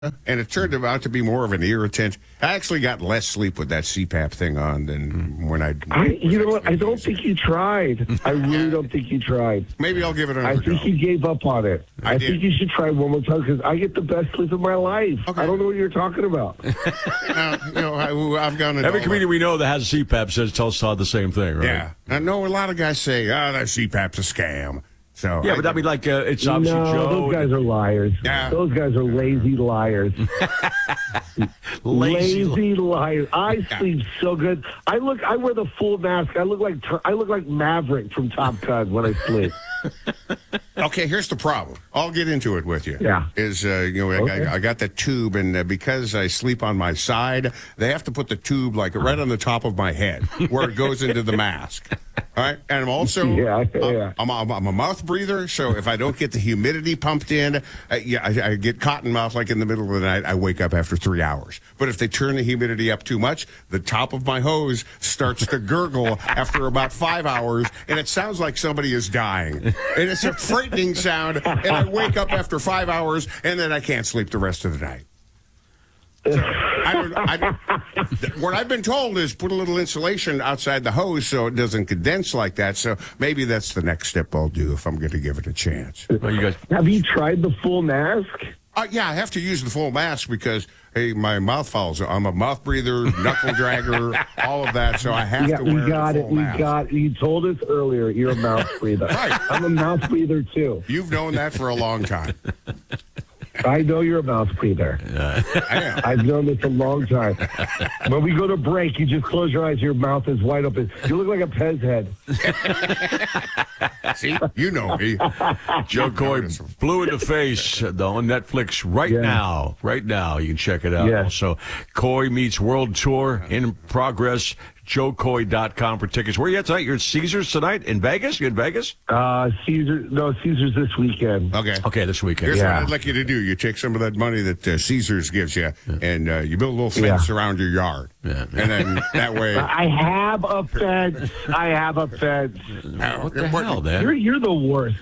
and it turned out to be more of an irritant. I actually got less sleep with that CPAP thing on than when you know what? I don't think you tried. I really don't think you tried. Maybe I'll give it another go. I think you gave up on it. I think you should try one more time because I get the best sleep of my life. Okay. I don't know what you're talking about. I've gone. Every comedian we know that has CPAP tells Todd the same thing, right? Yeah. I know a lot of guys say, that CPAP's a scam. So yeah, but I mean, like, it's obviously Joe. Those guys are liars. Yeah. Those guys are lazy liars. lazy liars. I sleep so good. I wear the full mask. I look like Maverick from Top Gun when I sleep. Okay, here's the problem. I'll get into it with you. Yeah. I got that tube, and because I sleep on my side, they have to put the tube like right on the top of my head where it goes into the mask. All right, and I'm also I'm a mouth breather, so if I don't get the humidity pumped in, I get cotton mouth like in the middle of the night. I wake up after 3 hours. But if they turn the humidity up too much, the top of my hose starts to gurgle after about 5 hours, and it sounds like somebody is dying. And it's a frightening sound, and I wake up after 5 hours, and then I can't sleep the rest of the night. So, what I've been told is put a little insulation outside the hose so it doesn't condense like that. So maybe that's the next step I'll do if I'm going to give it a chance. Well, you guys... Have you tried the full mask? Yeah, I have to use the full mask because, hey, my mouth falls. I'm a mouth breather, knuckle dragger, all of that, so I have to wear the full mask. You told us earlier you're a mouth breather. Right. I'm a mouth breather, too. You've known that for a long time. I know you're a mouth breather. I am. I've known this a long time. When we go to break, you just close your eyes, your mouth is wide open. You look like a Pez head. See? You know me. Joe Coy, Blue in the Face, on Netflix right now. Right now. You can check it out. Yeah. Also, Coy Meets World Tour in progress. JoeCoy.com for tickets. Where are you at tonight? You're at Caesars tonight in Vegas? You in Vegas? Caesars this weekend. Okay, this weekend. Here's what I'd like you to do. You take some of that money that Caesars gives you, and you build a little fence around your yard. Yeah. And then that way... I have a fence. What the hell, man? You're the worst.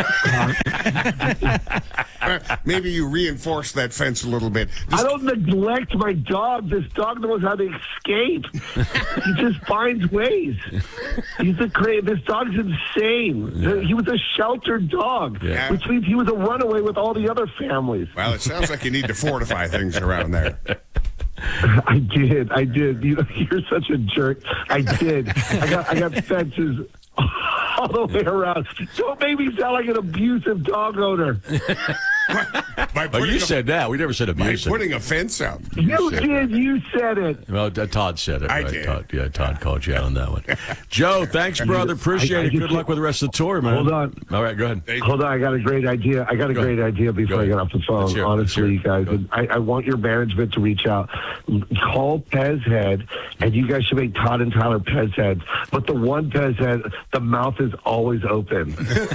Maybe you reinforce that fence a little bit. I don't neglect my dog. This dog knows how to escape. He just finds ways. This dog's insane. Yeah. He was a sheltered dog, which means he was a runaway with all the other families. Well, it sounds like you need to fortify things around there. I did. You're such a jerk. I did. I got fences all the way around. Don't make me sound like an abusive dog owner. You said that. We never said abusive. By putting a fence up. You did. You said it. Well, Todd said it. I right? did. Todd called you out on that one. Joe, thanks, brother. Appreciate it. Good luck with the rest of the tour, man. Hold on. All right, go ahead. Hold on. I got a great idea. Great idea before I get off the phone. Honestly, you guys. And I want your management to reach out. Call Pez Head, and you guys should make Todd and Tyler Pez Heads. But the one Pez Head, the mouth is always open.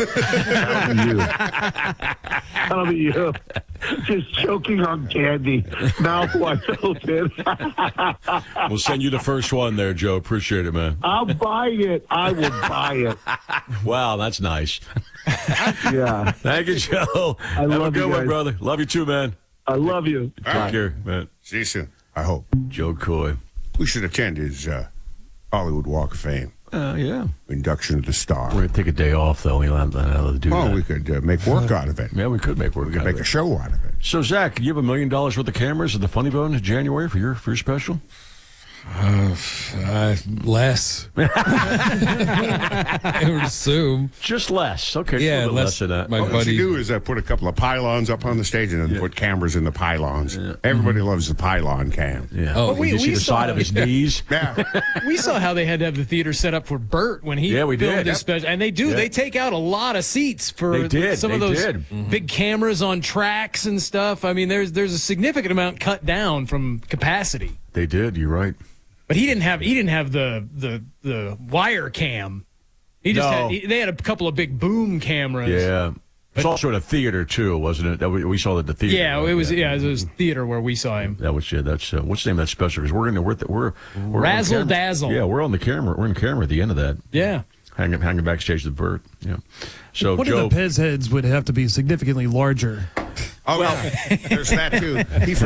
That'll be you. Just choking on candy. Mouth wide open. We'll send you the first one there, Joe. Appreciate it, man. I'll buy it. I will buy it. Wow, that's nice. Yeah. Thank you, Joe. Have a good one, brother. Love you too, man. I love you. Take care, man. See you soon, I hope. Joe Coy. We should attend his Hollywood Walk of Fame. Yeah. Induction to the Star. We're going to take a day off, though. We don't have to do that. We could make work out of it. Yeah, we could make work out of it. We could make a show out of it. So, Zach, you have $1 million worth of cameras at the Funny Bone in January for your special? Less. I would assume. Just less. Okay. Yeah, less than that. What you do is put a couple of pylons up on the stage and then put cameras in the pylons. Yeah. Everybody loves the pylon cam. Yeah. Oh, we see the side of his knees. Yeah. We saw how they had to have the theater set up for Bert when he filmed his special. And they do. They take out a lot of seats for some of those big cameras on tracks and stuff. I mean, there's a significant amount cut down from capacity. They did. You're right. But he didn't have the wire cam. They had a couple of big boom cameras. Yeah. It's also in a theater too, wasn't it? That we saw that at the theater. Yeah, it was. Yeah, it was theater where we saw him. That was that's what's the name of that special? Because we're Razzle Dazzle. Yeah, we're on the camera. We're in camera at the end of that. Yeah. Hanging backstage with Bert. Yeah. So one Joe, of the Pez heads would have to be significantly larger. Oh, well, there's that too. He